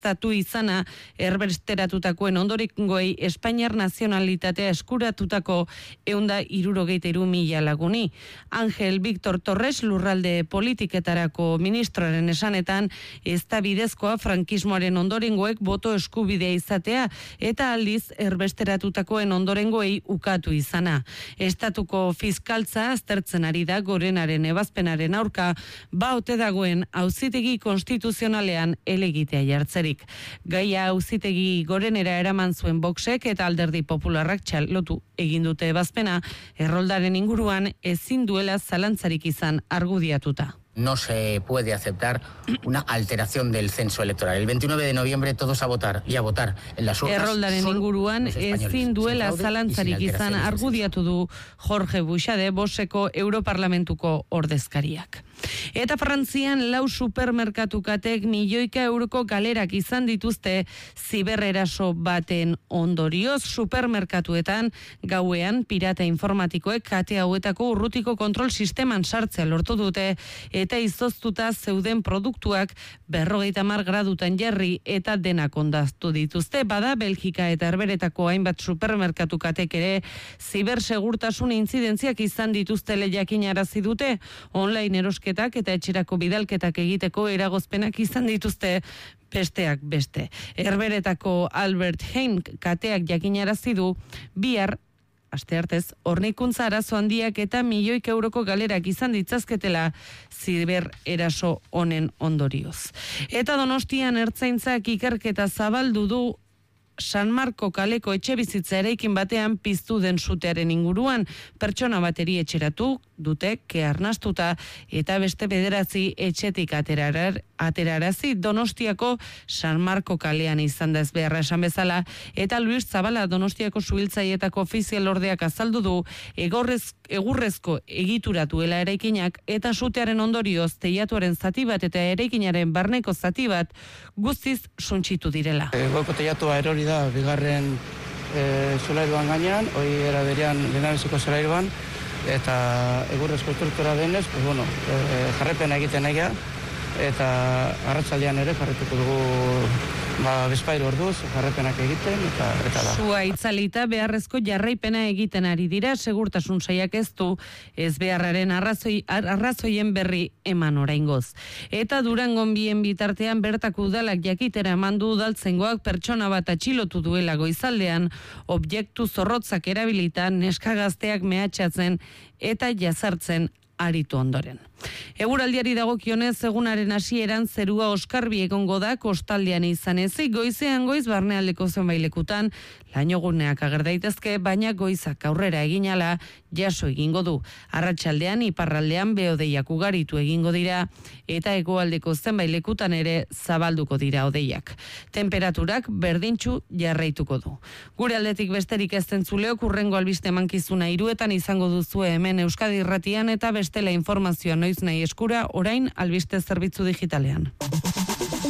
Estatu izana erbesteratutakoen ondorengoei Espainiar nazionalitatea eskuratutako 163.000 laguni. Ángel Víctor Torres lurralde politiketarako ministroaren esanetan ez da bidezkoa frankismoaren ondorengoek boto eskubidea izatea eta aldiz erbesteratutakoen ondorengoei ukatu izana. Estatuko fiskaltza aztertzen ari da Gorenaren ebazpenaren aurka ote dagoen auzitegi konstituzionalean helegitea jartzerik. Gaia auzitegi Gorenera eraman zuen Voxek eta Alderdi Popularrak txalotu egin dute ebazpena, erroldaren inguruan ezin duela zalantzarik izan argudiatuta. No se puede aceptar una alteración del censo electoral. El 29 de noviembre todos a votar y a votar en las urnas. Erroldaren inguruan ezin duela zalantzarik izan argudiatu du Jorge Buixade, Voxeko Europarlamentuko ordezkariak. Eta Frantzian 4 supermerkatukatek milioika euroko galerak izan dituzte zibereraso baten ondorioz. Supermerkatuetan gauean pirata informatikoek kate hauetako urrutiko kontrol sisteman sartzea lortu dute eta izoztuta zeuden produktuak 50 gradutan jarri eta denak hondaztu dituzte. Bada Belgika eta Herberetako hainbat supermerkatukatek ere zibersegurtasun intzidentziak izan dituzte jakinarazi dute. Online erosketak eta etxerako bidalketak egiteko eragozpenak izan dituzte besteak beste. Herberetako Albert Heijn kateak jakinarazi du bihar asteartez hornikuntza arazo handiak eta milioika euroko galerak izan ditzazketela ziber eraso honen ondorioz. Eta Donostian ertzaintzak ikerketa zabaldu du San Marko kaleko etxebizitza eraikin batean piztu den sutearen inguruan. Pertsona bateri etxeratu dute kearnastuta eta beste 9 etxetik aterarazi. Donostiako San Marko kalean izan da ez beharra esan bezala, eta Luis Zabala Donostiako suhiltzaietako ofizial ordeak azaldu du egurrezko egituratuela eraikinak eta sutearen ondorioz teilatuaren zati bat eta eraikinaren barneko zati bat guztiz suntsitu direla. Goiko teilatua erori da bigarren solairuan gainean, hori era berean lehendabiziko solairuan, eta egurrezko estruktura denez, jarrepena egiten nahi eta arratsaldean ere jarretuko dugu bezpairu orduz jarrepenak egiten eta da. Sua itzalita beharrezko jarraipena egiten ari dira, segurtasun sailak ez du ez beharraren arrazoien berri eman oraingoz. Eta Durangon bien bitartean bertako udalak jakitera eman du udaltzaingoak pertsona bat atxilotu duela goizaldean objektu zorrotzak erabilita neska gazteak mehatxatzen eta jazartzen aritu ondoren. Eguraldiari dagokionez egunaren hasieran zerua oskarbi egongo da kostaldean izan ezik, goizean goiz barnealdeko zenbait lekutan lainoguneak ager daitezke, baina goizak aurrera eginala jaso egingo du. Arratsaldean iparraldean behodeiak ugaritu egingo dira eta hegoaldeko zenbait lekutan ere zabalduko dira hodeiak. Temperaturak berdintsu jarraituko du. Gure aldetik besterik ez entzuleok hurrengo albiste emankizuna 3etan izango duzu hemen Euskadi Irratian eta bestela informazioa noiz nahi eskura orain albiste zerbitzu digitalean.